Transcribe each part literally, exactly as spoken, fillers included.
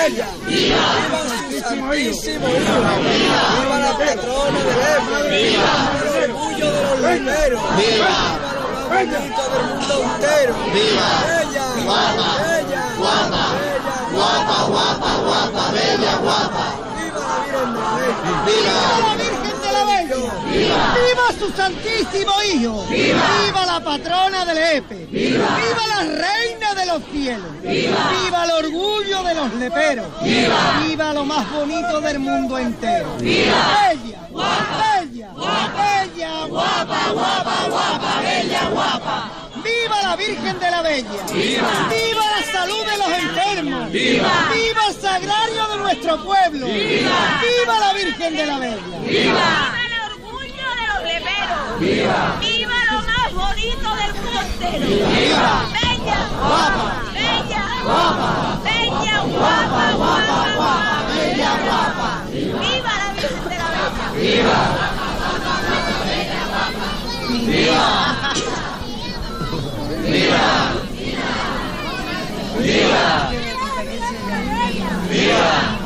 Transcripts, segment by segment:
Bella! ¡Viva! ¡Viva su santísimo hijo! ¡Viva la patrona del Lepe! ¡Viva! ¡El orgullo de los leperos! ¡Viva! ¡Viva los bonitos del mundo entero! ¡Viva! ¡Bella! ¡Guapa! ¡Bella! ¡Guapa! ¡Guapa, guapa, guapa! ¡Bella, guapa! ¡Viva la Virgen de la Bella! ¡Viva! ¡Viva su santísimo hijo! ¡Viva! ¡Viva la patrona del Lepe! ¡Viva! ¡Viva la reina de los cielos! ¡Viva! ¡Viva el orgullo de los leperos! ¡Viva! ¡Viva lo más bonito del mundo entero! ¡Viva! ¡Bella! ¡Guapa! ¡Bella! ¡Guapa! ¡Bella! ¡Guapa, guapa, guapa! ¡Bella, guapa! ¡Viva la Virgen de la Bella! ¡Viva! ¡Viva la salud de los enfermos! ¡Viva! ¡Viva el sagrario de nuestro pueblo! ¡Viva! ¡Viva la Virgen de la Bella! ¡Viva! ¡Viva el orgullo de los leperos! ¡Viva! ¡Viva lo más bonito del mundo entero! ¡Viva! ¡Bella! ¡Guapa! ¡Bella! ¡Guapa! ¡Bella! ¡Guapa, guapa, guapa! ¡Bella, guapa! ¡Viva la Virgen de la Bella! ¡Viva! ¡Viva! ¡Viva! ¡Viva! ¡Viva!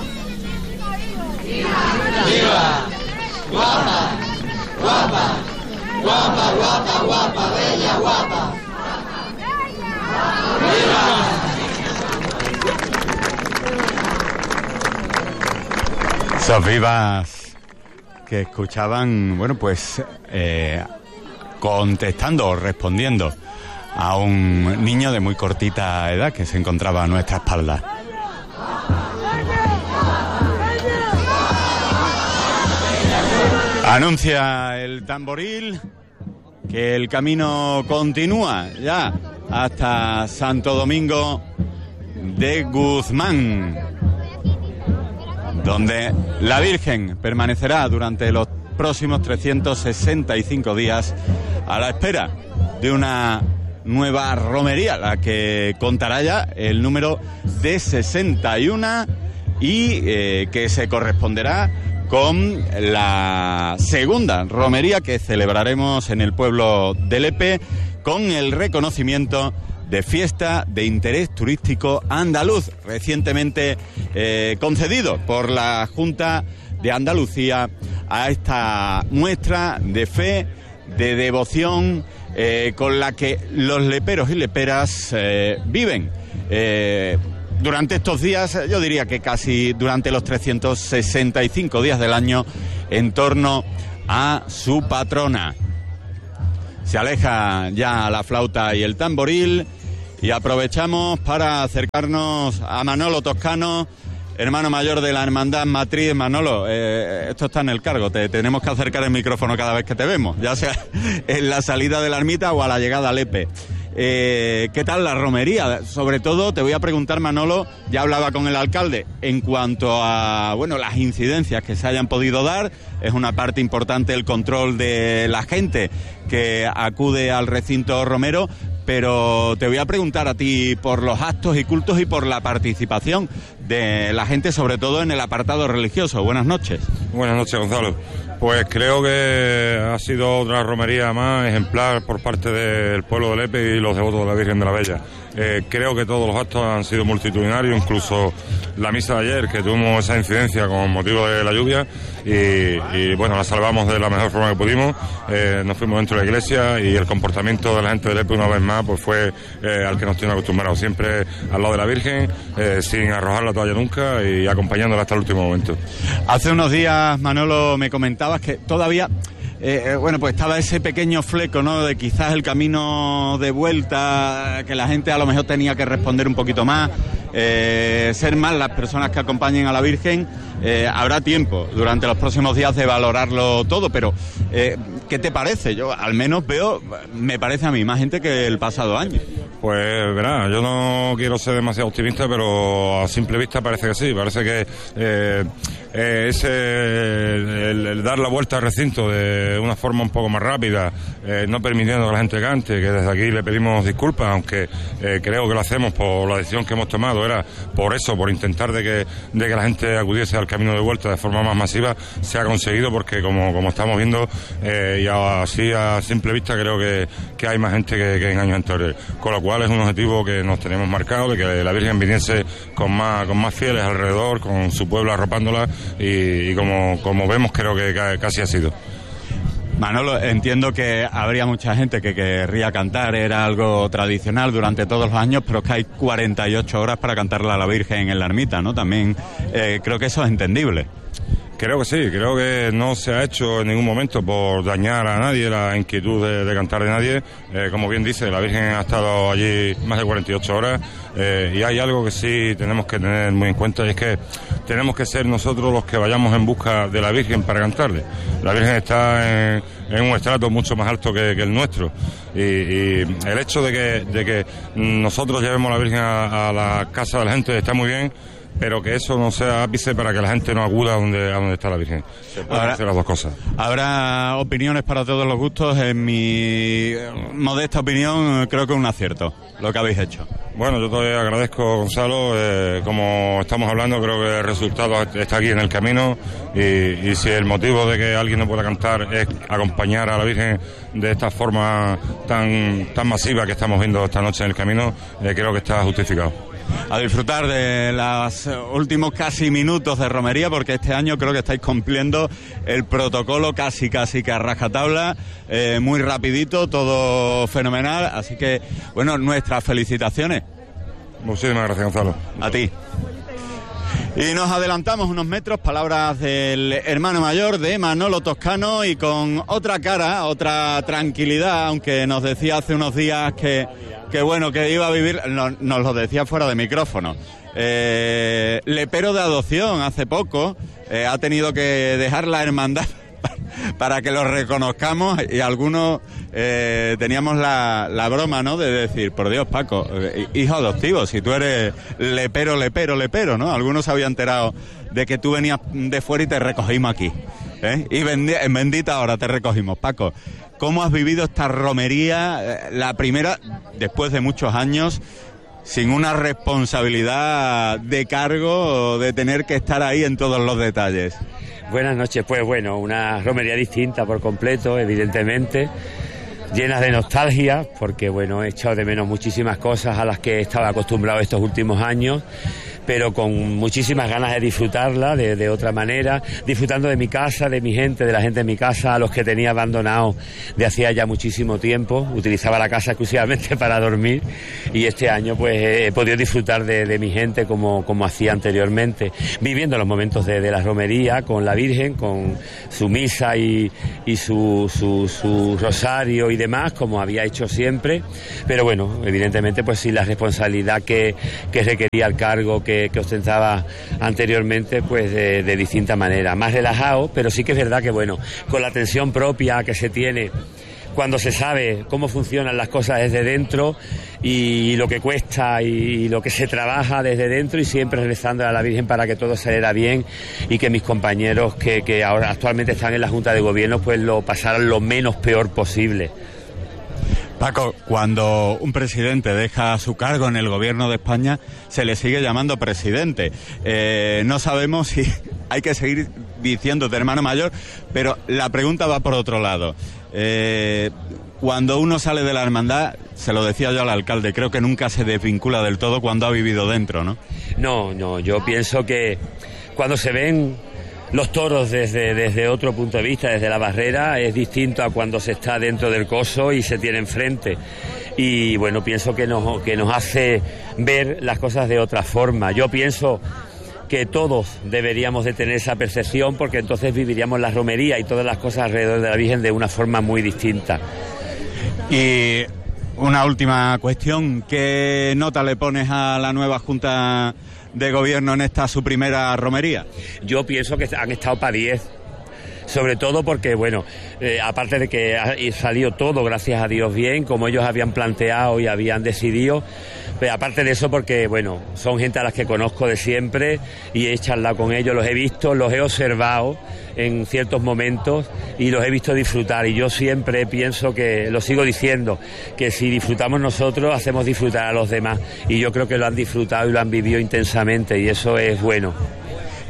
¡Viva! ¡Guapa! ¡Guapa! ¡Guapa, guapa, guapa! ¡Bella, guapa! ¡Viva! Esos vivas que escuchaban, bueno, pues eh, contestando o respondiendo a un niño de muy cortita edad que se encontraba a nuestra espalda. Anuncia el tamboril que el camino continúa ya hasta Santo Domingo de Guzmán, donde la Virgen permanecerá durante los próximos trescientos sesenta y cinco días a la espera de una nueva romería, la que contará ya el número de sesenta y uno y eh, que se corresponderá con la segunda romería que celebraremos en el pueblo de Lepe con el reconocimiento de fiesta de interés turístico andaluz, recientemente eh, concedido por la Junta de Andalucía a esta muestra de fe, de devoción eh, con la que los leperos y leperas eh, viven. Eh, durante estos días, yo diría que casi durante los trescientos sesenta y cinco días del año, en torno a su patrona. Se aleja ya la flauta y el tamboril y aprovechamos para acercarnos a Manolo Toscano, hermano mayor de la Hermandad Matriz. Manolo, eh, esto está en el cargo, te tenemos que acercar el micrófono cada vez que te vemos, ya sea en la salida de la ermita o a la llegada a Lepe. Eh, ¿Qué tal la romería? Sobre todo te voy a preguntar, Manolo, ya hablaba con el alcalde en cuanto a, bueno, las incidencias que se hayan podido dar. Es una parte importante el control de la gente que acude al recinto romero, pero te voy a preguntar a ti por los actos y cultos y por la participación de la gente, sobre todo en el apartado religioso. Buenas noches. Buenas noches, Gonzalo. Pues creo que ha sido otra romería más ejemplar por parte del pueblo de Lepe y los devotos de la Virgen de la Bella. Eh, creo que todos los actos han sido multitudinarios, incluso la misa de ayer, que tuvimos esa incidencia con motivo de la lluvia, y, y bueno, la salvamos de la mejor forma que pudimos. Eh, nos fuimos dentro de la iglesia y el comportamiento de la gente de Lepe una vez más pues fue eh, al que nos tiene acostumbrados, siempre al lado de la Virgen, eh, sin arrojar la toalla nunca y acompañándola hasta el último momento. Hace unos días, Manolo, me comentabas que todavía Eh, bueno, pues estaba ese pequeño fleco, ¿no?, de quizás el camino de vuelta, que la gente a lo mejor tenía que responder un poquito más, eh, ser más las personas que acompañen a la Virgen. Eh, habrá tiempo durante los próximos días de valorarlo todo, pero eh, ¿qué te parece? Yo al menos veo, me parece a mí, más gente que el pasado año. Pues verá, yo no quiero ser demasiado optimista, pero a simple vista parece que sí, parece que eh, eh, ese el, el dar la vuelta al recinto de una forma un poco más rápida, eh, no permitiendo que la gente cante, que desde aquí le pedimos disculpas, aunque eh, creo que lo hacemos por la decisión que hemos tomado, era por eso, por intentar de que, de que la gente acudiese al al camino de vuelta de forma más masiva se ha conseguido, porque como, como estamos viendo, eh, y así a simple vista creo que, que hay más gente que, que en años anteriores, con lo cual es un objetivo que nos tenemos marcado, de que la Virgen viniese con más, con más fieles alrededor, con su pueblo arropándola, y, y como, como vemos creo que casi ha sido. Manolo, entiendo que habría mucha gente que querría cantar, era algo tradicional durante todos los años, pero es que hay cuarenta y ocho horas para cantarla a la Virgen en la ermita, ¿no? También eh, creo que eso es entendible. Creo que sí, creo que no se ha hecho en ningún momento por dañar a nadie la inquietud de, de cantar de nadie. Eh, como bien dice, la Virgen ha estado allí más de cuarenta y ocho horas, eh, y hay algo que sí tenemos que tener muy en cuenta, y es que tenemos que ser nosotros los que vayamos en busca de la Virgen para cantarle. La Virgen está en, en un estrato mucho más alto que, que el nuestro, y, y el hecho de que, de que nosotros llevemos a la Virgen a, a la casa de la gente está muy bien, pero que eso no sea ápice para que la gente no acuda a donde, a donde está la Virgen. Se pueden Ahora, hacer las dos cosas. Habrá opiniones para todos los gustos. En mi modesta opinión, creo que es un acierto lo que habéis hecho. Bueno, yo te agradezco, Gonzalo. Eh, como estamos hablando, creo que el resultado está aquí en el camino, y, y si el motivo de que alguien no pueda cantar es acompañar a la Virgen de esta forma tan, tan masiva que estamos viendo esta noche en el camino, eh, creo que está justificado. A disfrutar de los últimos casi minutos de romería, porque este año creo que estáis cumpliendo el protocolo casi casi que a rajatabla, eh, muy rapidito, todo fenomenal, así que bueno, nuestras felicitaciones. Muchísimas gracias, Gonzalo. A ti. Y nos adelantamos unos metros, palabras del hermano mayor de Manolo Toscano, y con otra cara, otra tranquilidad, aunque nos decía hace unos días que, que bueno, que iba a vivir, no, nos lo decía fuera de micrófono. Eh, lepero de adopción hace poco, eh, ha tenido que dejar la hermandad para que lo reconozcamos, y algunos eh, teníamos la, la broma, ¿no?, de decir, por Dios, Paco, eh, hijo adoptivo, si tú eres lepero, lepero, lepero, ¿no? Algunos se habían enterado de que tú venías de fuera y te recogimos aquí, ¿eh? Y bendi- en bendita hora te recogimos. Paco, ¿cómo has vivido esta romería, eh, la primera, después de muchos años, sin una responsabilidad de cargo, de tener que estar ahí en todos los detalles? Buenas noches. Pues bueno, una romería distinta por completo, evidentemente, llenas de nostalgia, porque bueno, he echado de menos muchísimas cosas a las que estaba acostumbrado estos últimos años, pero con muchísimas ganas de disfrutarla de, de otra manera, disfrutando de mi casa, de mi gente, de la gente de mi casa, a los que tenía abandonados de hacía ya muchísimo tiempo. Utilizaba la casa exclusivamente para dormir, y este año pues he podido disfrutar de, de mi gente como, como hacía anteriormente, viviendo los momentos de, de la romería con la Virgen, con su misa y, y su, su, su rosario y demás, como había hecho siempre, pero bueno, evidentemente pues sí, la responsabilidad que, que requería el cargo que que ostentaba anteriormente, pues de, de distinta manera, más relajado, pero sí que es verdad que bueno, con la tensión propia que se tiene cuando se sabe cómo funcionan las cosas desde dentro, y lo que cuesta y lo que se trabaja desde dentro, y siempre rezando a la Virgen para que todo saliera bien, y que mis compañeros que, que ahora actualmente están en la Junta de Gobierno pues lo pasaran lo menos peor posible. Paco, cuando un presidente deja su cargo en el gobierno de España, se le sigue llamando presidente. Eh, no sabemos si hay que seguir diciendo de hermano mayor, pero la pregunta va por otro lado. Eh, cuando uno sale de la hermandad, se lo decía yo al alcalde, creo que nunca se desvincula del todo cuando ha vivido dentro, ¿no? No, no, yo pienso que cuando se ven los toros desde, desde otro punto de vista, desde la barrera, es distinto a cuando se está dentro del coso y se tiene enfrente. Y bueno, pienso que nos, que nos hace ver las cosas de otra forma. Yo pienso que todos deberíamos de tener esa percepción, porque entonces viviríamos la romería y todas las cosas alrededor de la Virgen de una forma muy distinta. Y una última cuestión, ¿qué nota le pones a la nueva Junta de Gobierno en esta su primera romería? Yo pienso que han estado para diez, sobre todo porque, bueno, eh, aparte de que ha salido todo, gracias a Dios, bien, como ellos habían planteado y habían decidido, pero aparte de eso porque, bueno, son gente a las que conozco de siempre y he charlado con ellos, los he visto, los he observado en ciertos momentos y los he visto disfrutar, y yo siempre pienso que, lo sigo diciendo, que si disfrutamos nosotros, hacemos disfrutar a los demás, y yo creo que lo han disfrutado y lo han vivido intensamente, y eso es bueno.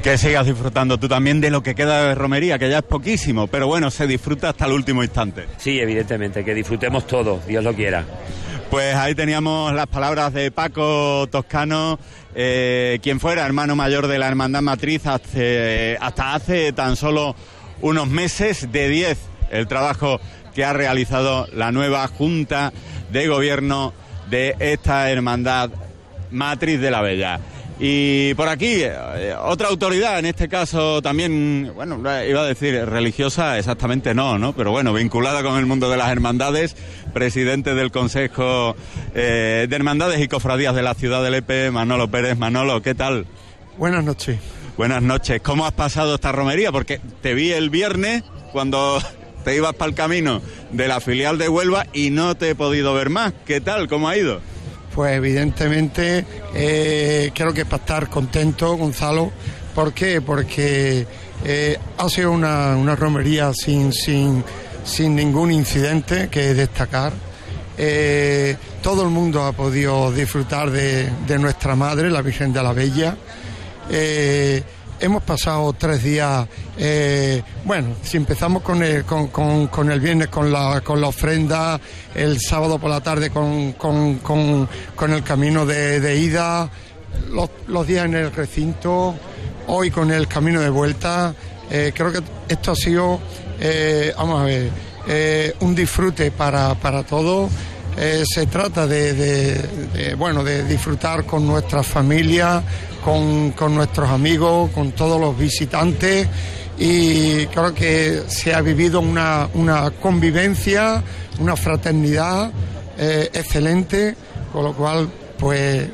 Que sigas disfrutando tú también de lo que queda de romería, que ya es poquísimo, pero bueno, se disfruta hasta el último instante. Sí, evidentemente, que disfrutemos todos, Dios lo quiera. Pues ahí teníamos las palabras de Paco Toscano, eh, quien fuera hermano mayor de la Hermandad Matriz hasta, hasta hace tan solo unos meses. De diez el trabajo que ha realizado la nueva Junta de Gobierno de esta Hermandad Matriz de la Bella. Y por aquí, eh, otra autoridad, en este caso también, bueno, iba a decir religiosa, exactamente no, ¿no? Pero bueno, vinculada con el mundo de las hermandades, presidente del Consejo eh, de Hermandades y Cofradías de la ciudad de Lepe, Manolo Pérez. Manolo, ¿qué tal? Buenas noches. Buenas noches. ¿Cómo has pasado esta romería? Porque te vi el viernes cuando te ibas para el camino de la filial de Huelva y no te he podido ver más. ¿Qué tal? ¿Cómo ha ido? Pues evidentemente eh, creo que para estar contento, Gonzalo. ¿Por qué? Porque eh, ha sido una, una romería sin, sin, sin ningún incidente que destacar. Eh, todo el mundo ha podido disfrutar de, de nuestra madre, la Virgen de la Bella. Eh, hemos pasado tres días, eh, bueno, si empezamos con el, con, con, con el viernes con la, con la ofrenda, el sábado por la tarde con, con, con, con el camino de, de ida, los, los días en el recinto, hoy con el camino de vuelta, eh, creo que esto ha sido, eh, vamos a ver, eh, un disfrute para, para todos. Eh, se trata de, de, de, bueno, de disfrutar con nuestra familia, con, con nuestros amigos, con todos los visitantes, y creo que se ha vivido una, una convivencia, una fraternidad eh, excelente, con lo cual pues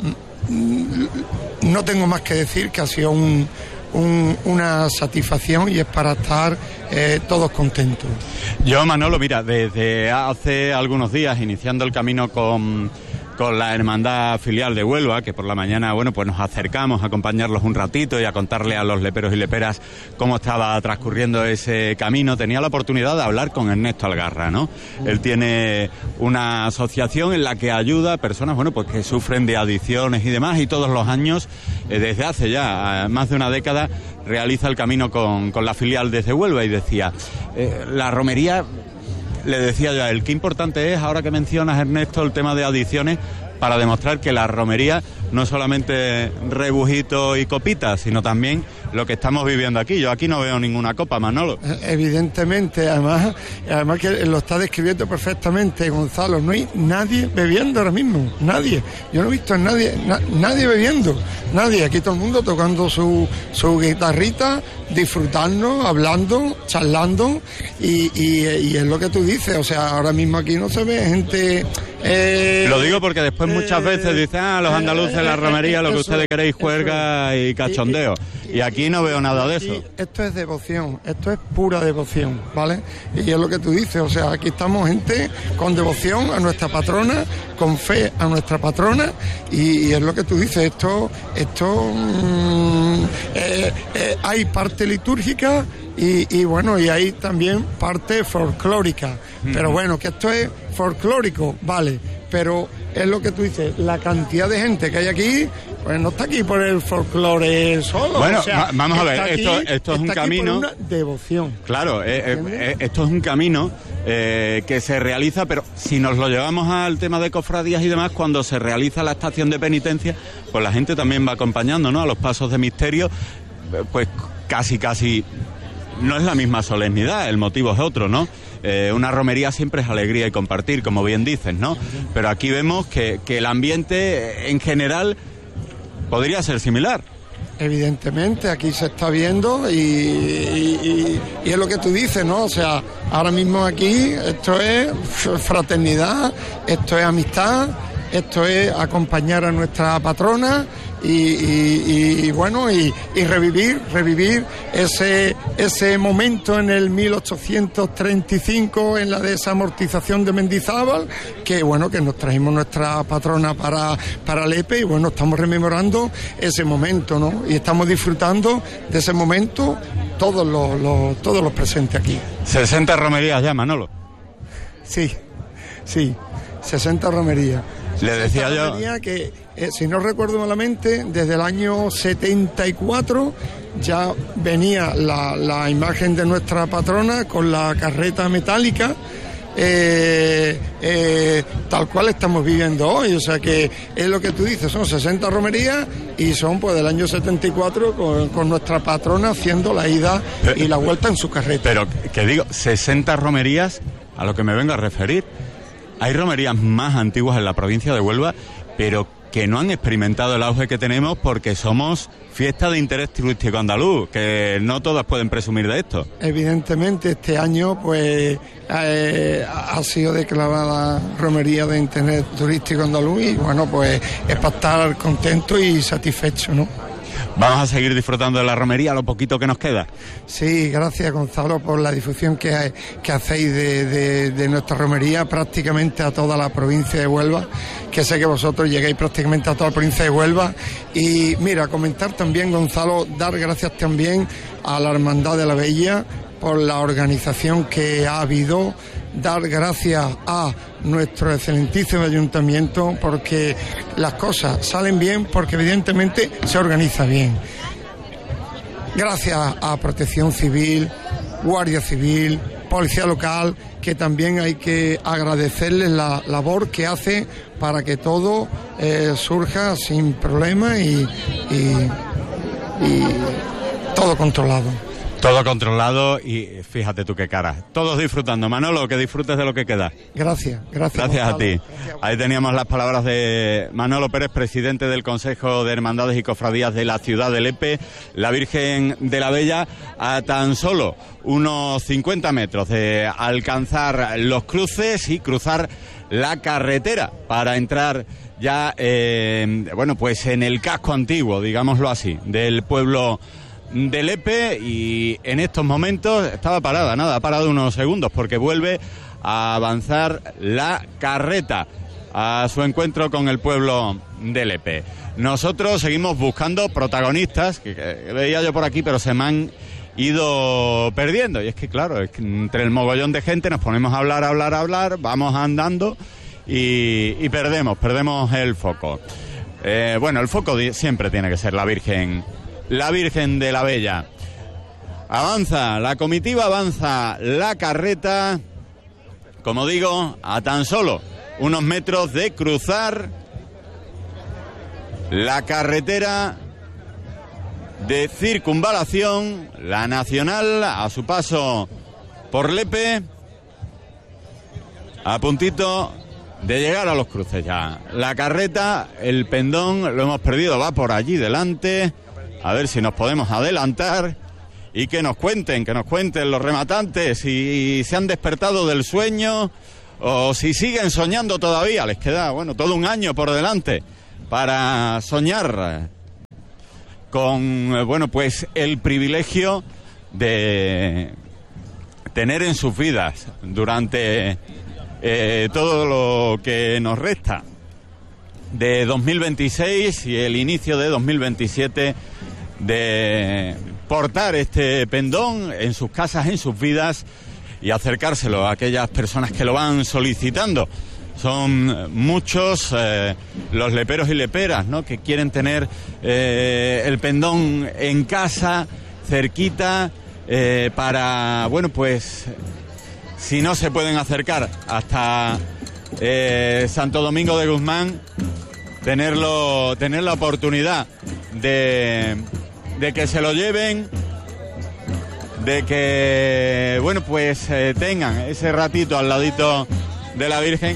no tengo más que decir que ha sido un, un, una satisfacción y es para estar eh, todos contentos. Yo, Manolo, mira, desde hace algunos días, iniciando el camino con, con la Hermandad Filial de Huelva, que por la mañana, bueno, pues nos acercamos a acompañarlos un ratito y a contarle a los leperos y leperas cómo estaba transcurriendo ese camino, tenía la oportunidad de hablar con Ernesto Algarra, ¿no? Él tiene una asociación en la que ayuda a personas, bueno, pues que sufren de adicciones y demás, y todos los años, eh, desde hace ya más de una década, realiza el camino con, con la filial desde Huelva, y decía, eh, la romería, le decía yo a él, qué importante es, ahora que mencionas, Ernesto, el tema de adicciones, para demostrar que la romería no es solamente rebujito y copitas, sino también lo que estamos viviendo aquí. Yo aquí no veo ninguna copa, Manolo. Evidentemente, además, además que lo está describiendo perfectamente Gonzalo, no hay nadie bebiendo ahora mismo, nadie. Yo no he visto a nadie, na, nadie bebiendo, nadie. Aquí todo el mundo tocando su, su guitarrita, disfrutando, hablando, charlando, y, y, y es lo que tú dices, o sea, ahora mismo aquí no se ve gente... Eh, lo digo porque después muchas eh, veces dicen, ah, los andaluces, eh, la romería, lo que eso, ustedes queréis, juerga y cachondeo. Y aquí no veo nada de eso. Esto es devoción, esto es pura devoción, ¿vale? Y es lo que tú dices, o sea, aquí estamos gente con devoción a nuestra patrona, con fe a nuestra patrona, y, y es lo que tú dices, esto, esto, mmm, eh, eh, hay parte litúrgica y, y bueno, y hay también parte folclórica, mm. pero bueno, que esto es folclórico, vale, pero es lo que tú dices, la cantidad de gente que hay aquí, pues no está aquí por el folclore solo. Bueno, o sea, vamos a ver, aquí, esto, esto es un camino... por una devoción. Claro, eh, eh, esto es un camino eh, que se realiza, pero si nos lo llevamos al tema de cofradías y demás, cuando se realiza la estación de penitencia, pues la gente también va acompañando, ¿no?, a los pasos de misterio, pues casi, casi... No es la misma solemnidad, el motivo es otro, ¿no? Eh, una romería siempre es alegría y compartir, como bien dices, ¿no? Pero aquí vemos que, que el ambiente en general podría ser similar. Evidentemente, aquí se está viendo y, y, y es lo que tú dices, ¿no? O sea, ahora mismo aquí esto es fraternidad, esto es amistad, esto es acompañar a nuestra patrona y, y, y bueno, y, y revivir, revivir ese, ese momento en el mil ochocientos treinta y cinco, en la desamortización de Mendizábal, que bueno, que nos trajimos nuestra patrona para, para Lepe, y bueno, estamos rememorando ese momento, ¿no? Y estamos disfrutando de ese momento todos los, los, todos los presentes aquí. sesenta romerías ya, Manolo. Sí, sí, sesenta romerías. Le decía yo que, eh, si no recuerdo malamente, desde el año setenta y cuatro ya venía la, la imagen de nuestra patrona con la carreta metálica, eh, eh, tal cual estamos viviendo hoy. O sea que es lo que tú dices, son sesenta romerías y son pues del año setenta y cuatro con, con nuestra patrona haciendo la ida y la vuelta en su carreta. Pero que digo, sesenta romerías, a lo que me vengo a referir. Hay romerías más antiguas en la provincia de Huelva, pero que no han experimentado el auge que tenemos porque somos fiesta de interés turístico andaluz, que no todas pueden presumir de esto. Evidentemente este año pues eh, ha sido declarada romería de interés turístico andaluz y bueno, pues es para estar contento y satisfecho, ¿no? Vamos a seguir disfrutando de la romería lo poquito que nos queda. Sí, gracias Gonzalo por la difusión que, que hacéis de, de, de nuestra romería prácticamente a toda la provincia de Huelva, que sé que vosotros llegáis prácticamente a toda la provincia de Huelva. Y mira, comentar también, Gonzalo, dar gracias también a la Hermandad de la Bella por la organización que ha habido, dar gracias a nuestro excelentísimo ayuntamiento porque las cosas salen bien porque evidentemente se organiza bien. Gracias a Protección Civil, Guardia Civil, Policía Local, que también hay que agradecerles la labor que hace para que todo eh, surja sin problemas y, y, y todo controlado. Todo controlado y fíjate tú qué cara. Todos disfrutando. Manolo, que disfrutes de lo que queda. Gracias, gracias. Gracias a ti. Ahí teníamos las palabras de Manolo Pérez, presidente del Consejo de Hermandades y Cofradías de la ciudad de Lepe. La Virgen de la Bella a tan solo unos cincuenta metros de alcanzar los cruces y cruzar la carretera para entrar ya, eh, bueno, pues en el casco antiguo, digámoslo así, del pueblo de Lepe. Y en estos momentos estaba parada, nada, ha parado unos segundos porque vuelve a avanzar la carreta a su encuentro con el pueblo de Lepe. Nosotros seguimos buscando protagonistas que, que veía yo por aquí, pero se me han ido perdiendo. Y es que claro, es que entre el mogollón de gente nos ponemos a hablar, a hablar, a hablar, vamos andando y, y perdemos, perdemos el foco. Eh, bueno, el foco siempre tiene que ser la Virgen La Virgen de la Bella. Avanza, la comitiva avanza la carreta, como digo, a tan solo unos metros de cruzar la carretera de circunvalación, la nacional, a su paso por Lepe, a puntito de llegar a los cruces ya. La carreta, el pendón, lo hemos perdido, va por allí delante. A ver si nos podemos adelantar y que nos cuenten, que nos cuenten los rematantes si se han despertado del sueño o si siguen soñando todavía. Les queda, bueno, todo un año por delante para soñar con, bueno, pues el privilegio de tener en sus vidas durante eh, todo lo que nos resta de dos mil veintiséis y el inicio de dos mil veintisiete, de portar este pendón en sus casas, en sus vidas y acercárselo a aquellas personas que lo van solicitando. Son muchos eh, los leperos y leperas, ¿no?, que quieren tener eh, el pendón en casa, cerquita, eh, para, bueno, pues si no se pueden acercar hasta eh, Santo Domingo de Guzmán, tenerlo, tener la oportunidad de, de que se lo lleven, de que, bueno, pues eh, tengan ese ratito al ladito de la Virgen.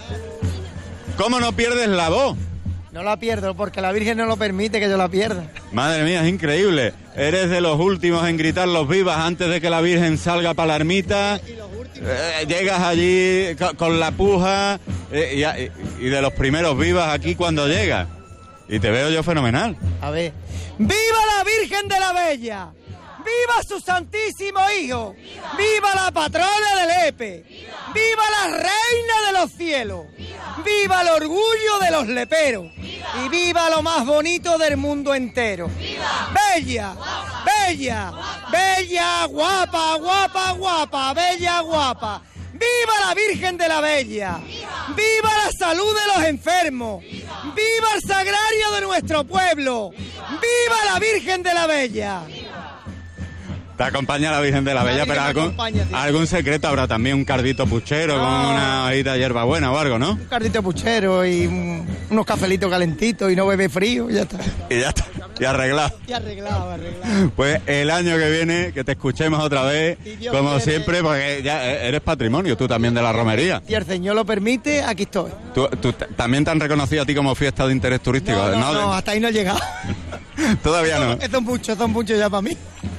¿Cómo no pierdes la voz? No la pierdo porque la Virgen no lo permite que yo la pierda. Madre mía, es increíble. Eres de los últimos en gritar los vivas antes de que la Virgen salga para la ermita. Eh, llegas allí con, con la puja eh, y, y de los primeros vivas aquí cuando llegas. Y te veo yo fenomenal. A ver. ¡Viva la Virgen de la Bella! ¡Viva su Santísimo Hijo! ¡Viva, ¡Viva la patrona del Lepe! ¡Viva, ¡Viva la reina de los cielos! ¡Viva, ¡Viva el orgullo de los leperos! ¡Viva, y viva lo más bonito del mundo entero! ¡Viva, Bella! Guapa, ¡Bella! Guapa, ¡Bella! ¡Guapa, guapa, guapa! ¡Bella, guapa! ¡Viva la Virgen de la Bella! ¡Viva, ¡Viva la salud de los enfermos! ¡Viva, ¡Viva el sagrario de nuestro pueblo! ¡Viva, ¡Viva la Virgen de la Bella! ¡Viva! Te acompaña la Virgen de la Bella, pero algún, algún secreto habrá también, un cardito puchero no. con una hojita de hierbabuena o algo, ¿no? Un cardito puchero y un, unos cafelitos calentitos y no bebe frío y ya está. Y ya está, y arreglado. Y arreglado, arreglado. Pues el año que viene, que te escuchemos otra vez, como quiere. Siempre, porque ya eres patrimonio tú también de la romería. Si el Señor lo permite, aquí estoy. ¿Tú, tú también te han reconocido a ti como fiesta de interés turístico? No, no, no, no hasta ahí no he llegado. Todavía no. Esto es mucho, esto es mucho ya para mí.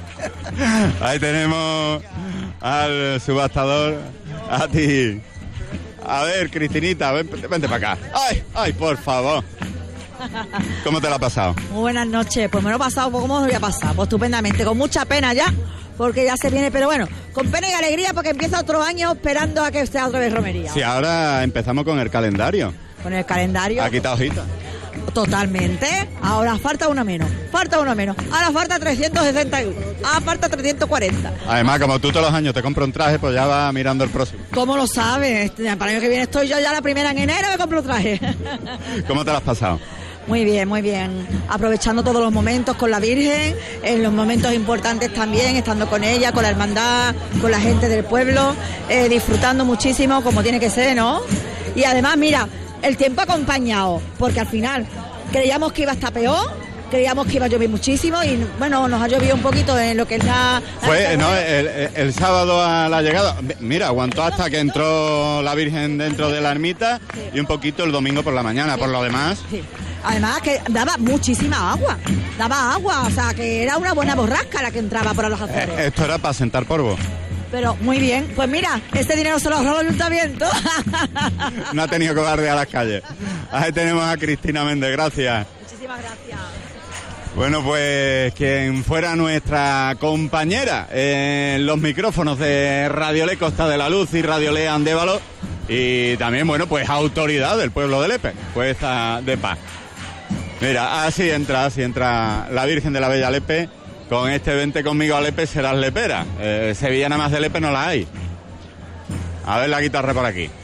Ahí tenemos al subastador, a ti. A ver, Cristinita, ven, vente para acá. ¡Ay, ay, por favor! ¿Cómo te lo ha pasado? Muy buenas noches. Pues me lo he pasado, ¿cómo me lo voy a pasar? Pues estupendamente, con mucha pena ya, porque ya se viene, pero bueno, con pena y alegría porque empieza otro año esperando a que sea otra vez romería. Sí, ahora empezamos con el calendario. Con el calendario. Ha quitado hojita. Totalmente. Ahora falta uno menos. Falta uno menos. Ahora falta trescientos sesenta y uno. Ahora falta trescientos cuarenta. Además, como tú todos los años te compras un traje, pues ya vas mirando el próximo. ¿Cómo lo sabes? Para el año que viene estoy yo ya la primera en enero me compro un traje. ¿Cómo te lo has pasado? Muy bien, muy bien. Aprovechando todos los momentos con la Virgen, en los momentos importantes también, estando con ella, con la hermandad, con la gente del pueblo, eh, disfrutando muchísimo como tiene que ser, ¿no? Y además, mira, el tiempo acompañado, porque al final creíamos que iba a estar peor, creíamos que iba a llover muchísimo y bueno, nos ha llovido un poquito en lo que es la... Fue, no, el, el, el sábado a la llegada, mira, aguantó hasta que entró la Virgen dentro de la ermita sí. y un poquito el domingo por la mañana, sí. por lo demás... Sí. Además que daba muchísima agua, daba agua, o sea que era una buena borrasca la que entraba por los Azores. Eh, esto era para sentar polvo. Pero muy bien, pues mira, este dinero se lo ahorró el ayuntamiento. No ha tenido que guardar a las calles. Ahí tenemos a Cristina Méndez, gracias. Muchísimas gracias. Bueno, pues quien fuera nuestra compañera en los micrófonos de Radio Le Costa de la Luz y Radio Le Andévalo y también, bueno, pues autoridad del pueblo de Lepe, pues de paz. Mira, así entra, así entra la Virgen de la Bella Lepe. Con este vente conmigo a Lepe serás lepera. Eh, sevillana más de Lepe no la hay. A ver la guitarra por aquí.